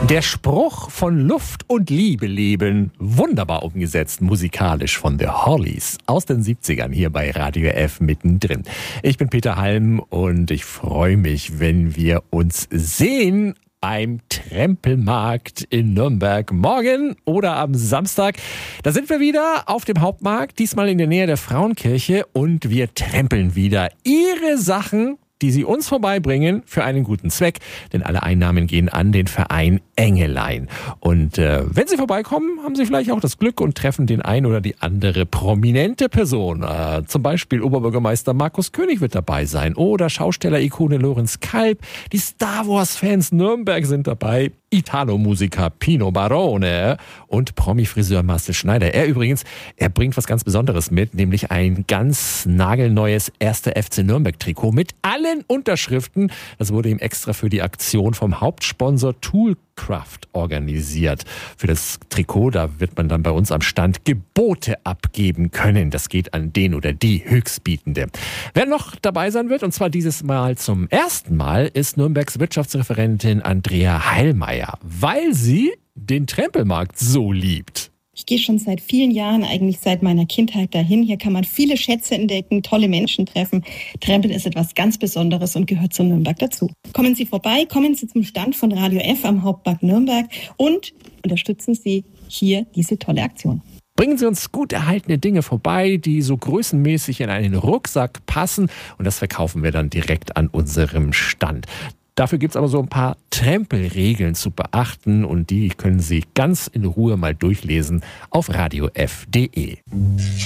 Der Spruch von Luft und Liebe leben, wunderbar umgesetzt musikalisch von The Hollies aus den 70ern hier bei Radio F mittendrin. Ich bin Peter Halm und ich freue mich, wenn wir uns sehen beim Trempelmarkt in Nürnberg morgen oder am Samstag. Da sind wir wieder auf dem Hauptmarkt, diesmal in der Nähe der Frauenkirche, und wir trempeln wieder ihre Sachen, die sie uns vorbeibringen, für einen guten Zweck, denn alle Einnahmen gehen an den Verein Engelein. Und wenn Sie vorbeikommen, haben Sie vielleicht auch das Glück und treffen den ein oder die andere prominente Person. Zum Beispiel Oberbürgermeister Markus König wird dabei sein oder Schausteller-Ikone Lorenz Kalb. Die Star Wars-Fans Nürnberg sind dabei. Italo-Musiker Pino Barone und Promi-Friseur Marcel Schneider. Er bringt was ganz Besonderes mit, nämlich ein ganz nagelneues 1. FC Nürnberg-Trikot mit allen Unterschriften. Das wurde ihm extra für die Aktion vom Hauptsponsor Toolcraft organisiert. Für das Trikot, da wird man dann bei uns am Stand Gebote abgeben können. Das geht an den oder die Höchstbietende. Wer noch dabei sein wird, und zwar dieses Mal zum ersten Mal, ist Nürnbergs Wirtschaftsreferentin Andrea Heilmeier, weil sie den Trempelmarkt so liebt. Ich gehe schon seit vielen Jahren, eigentlich seit meiner Kindheit dahin. Hier kann man viele Schätze entdecken, tolle Menschen treffen. Trempeln ist etwas ganz Besonderes und gehört zu Nürnberg dazu. Kommen Sie vorbei, kommen Sie zum Stand von Radio F am Hauptmarkt Nürnberg und unterstützen Sie hier diese tolle Aktion. Bringen Sie uns gut erhaltene Dinge vorbei, die so größenmäßig in einen Rucksack passen, und das verkaufen wir dann direkt an unserem Stand. Dafür gibt es aber so ein paar Trempelregeln zu beachten, und die können Sie ganz in Ruhe mal durchlesen auf radiof.de.